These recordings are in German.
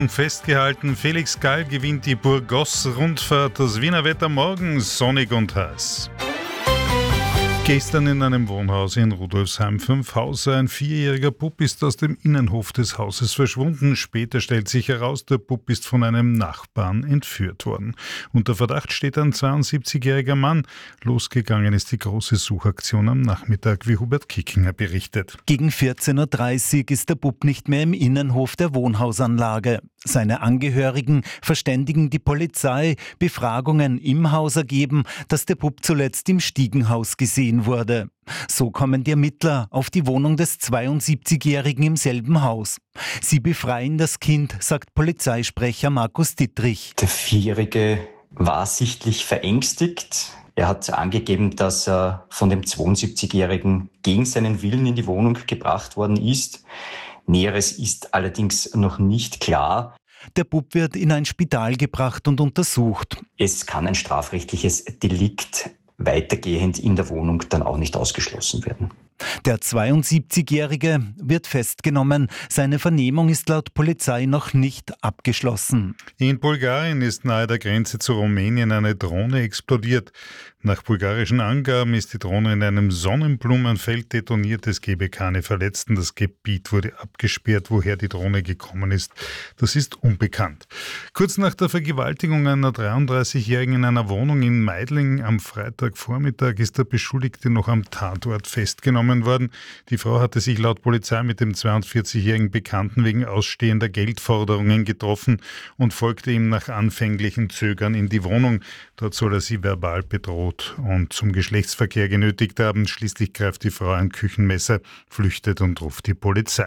Festgehalten, Felix Gall gewinnt die Burgos-Rundfahrt. Das Wiener Wetter morgen sonnig und heiß. Gestern in einem Wohnhaus in Rudolfsheim 5 Hauser. Ein 4-jähriger Bub ist aus dem Innenhof des Hauses verschwunden. Später stellt sich heraus, der Bub ist von einem Nachbarn entführt worden. Unter Verdacht steht ein 72-jähriger Mann. Losgegangen ist die große Suchaktion am Nachmittag, wie Hubert Kickinger berichtet. Gegen 14.30 Uhr ist der Bub nicht mehr im Innenhof der Wohnhausanlage. Seine Angehörigen verständigen die Polizei. Befragungen im Haus ergeben, dass der Bub zuletzt im Stiegenhaus gesehen wurde. So kommen die Ermittler auf die Wohnung des 72-Jährigen im selben Haus. Sie befreien das Kind, sagt Polizeisprecher Markus Dittrich. Der 4-Jährige war sichtlich verängstigt. Er hat angegeben, dass er von dem 72-Jährigen gegen seinen Willen in die Wohnung gebracht worden ist. Näheres ist allerdings noch nicht klar. Der Bub wird in ein Spital gebracht und untersucht. Es kann ein strafrechtliches Delikt weitergehend in der Wohnung dann auch nicht ausgeschlossen werden. Der 72-Jährige wird festgenommen. Seine Vernehmung ist laut Polizei noch nicht abgeschlossen. In Bulgarien ist nahe der Grenze zu Rumänien eine Drohne explodiert. Nach bulgarischen Angaben ist die Drohne in einem Sonnenblumenfeld detoniert. Es gebe keine Verletzten. Das Gebiet wurde abgesperrt. Woher die Drohne gekommen ist, das ist unbekannt. Kurz nach der Vergewaltigung einer 33-Jährigen in einer Wohnung in Meidling am Freitagvormittag ist der Beschuldigte noch am Tatort festgenommen worden. Die Frau hatte sich laut Polizei mit dem 42-jährigen Bekannten wegen ausstehender Geldforderungen getroffen und folgte ihm nach anfänglichem Zögern in die Wohnung. Dort soll er sie verbal bedroht und zum Geschlechtsverkehr genötigt haben. Schließlich greift die Frau ein Küchenmesser, flüchtet und ruft die Polizei.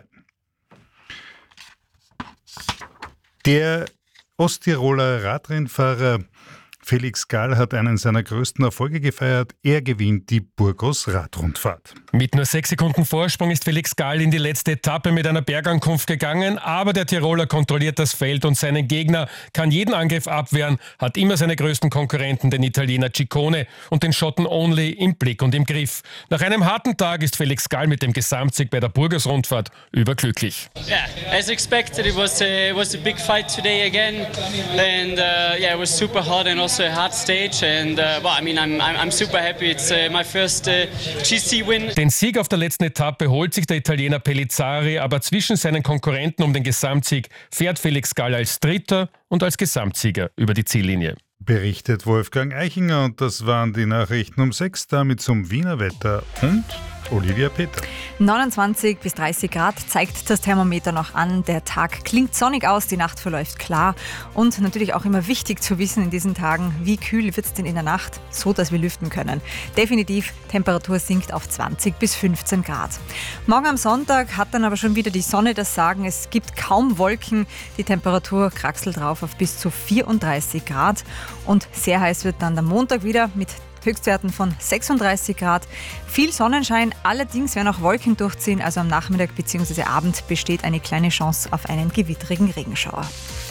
Der Osttiroler Radrennfahrer Felix Gall hat einen seiner größten Erfolge gefeiert. Er gewinnt die Burgos-Radrundfahrt. Mit nur 6 Sekunden Vorsprung ist Felix Gall in die letzte Etappe mit einer Bergankunft gegangen, aber der Tiroler kontrolliert das Feld und seinen Gegner, kann jeden Angriff abwehren, hat immer seine größten Konkurrenten, den Italiener Ciccone und den Schotten Only, im Blick und im Griff. Nach einem harten Tag ist Felix Gall mit dem Gesamtsieg bei der Burgos-Rundfahrt überglücklich. Yeah, as expected, it was a big fight today again, and it was super hot and also a hard stage, and I'm super happy. It's my first GC win. Den Sieg auf der letzten Etappe holt sich der Italiener Pellizzari, aber zwischen seinen Konkurrenten um den Gesamtsieg fährt Felix Gall als Dritter und als Gesamtsieger über die Ziellinie. Berichtet Wolfgang Eichinger, und das waren die Nachrichten um 6, damit zum Wiener Wetter und Olivia Peter. 29 bis 30 Grad zeigt das Thermometer noch an. Der Tag klingt sonnig aus, die Nacht verläuft klar. Und natürlich auch immer wichtig zu wissen in diesen Tagen, wie kühl wird es denn in der Nacht, so dass wir lüften können. Definitiv, Temperatur sinkt auf 20 bis 15 Grad. Morgen am Sonntag hat dann aber schon wieder die Sonne das Sagen. Es gibt kaum Wolken. Die Temperatur kraxelt drauf auf bis zu 34 Grad. Und sehr heiß wird dann der Montag wieder mit Höchstwerten von 36 Grad. Viel Sonnenschein, allerdings werden auch Wolken durchziehen, also am Nachmittag bzw. Abend besteht eine kleine Chance auf einen gewittrigen Regenschauer.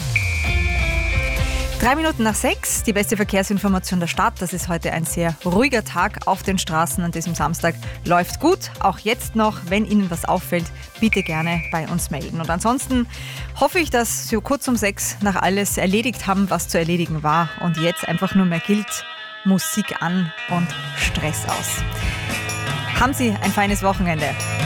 3 Minuten nach 6, die beste Verkehrsinformation der Stadt. Das ist heute ein sehr ruhiger Tag auf den Straßen an diesem Samstag. Läuft gut, auch jetzt noch. Wenn Ihnen was auffällt, bitte gerne bei uns melden. Und ansonsten hoffe ich, dass Sie kurz um 6 nach alles erledigt haben, was zu erledigen war. Und jetzt einfach nur mehr gilt: Musik an und Stress aus. Haben Sie ein feines Wochenende.